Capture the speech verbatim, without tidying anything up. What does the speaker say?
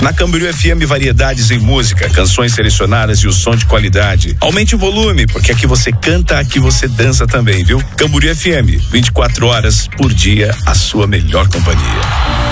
Na Camboriú F M, variedades em música, canções selecionadas e o som de qualidade. Aumente o volume, porque aqui você canta, aqui você dança também, viu? Camboriú F M, vinte e quatro horas por dia, a sua melhor companhia.